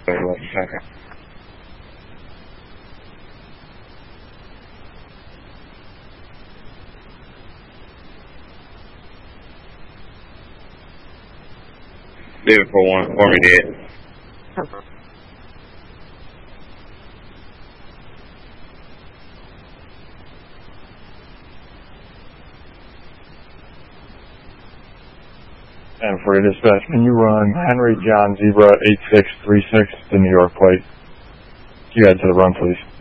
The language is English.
Wait 1 second. Do it for me, Dad. And for your dispatch, can you run Henry John Zebra 8636 to New York plate? You head to the run, please.